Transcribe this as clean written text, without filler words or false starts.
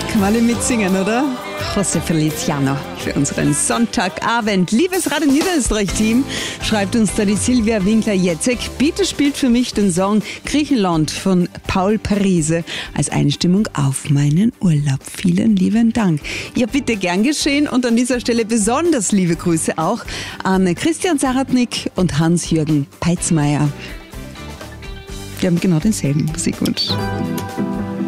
Kann man alle mitsingen, oder? José Feliciano für unseren Sonntagabend. Liebes Radio Niederösterreich-Team, schreibt uns da die Silvia Winkler-Jetzek. Bitte spielt für mich den Song Griechenland von Paul Parise als Einstimmung auf meinen Urlaub. Vielen lieben Dank. Ja, bitte gern geschehen und an dieser Stelle besonders liebe Grüße auch an Christian Saratnik und Hans-Jürgen Peitzmeier. Wir haben genau denselben Musikwunsch.